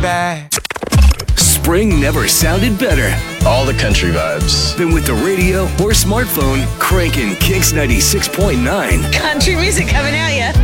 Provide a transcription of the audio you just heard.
back. Spring never sounded better. All the country vibes. Than with the radio or smartphone cranking Kicks 96.9. Country music coming at ya.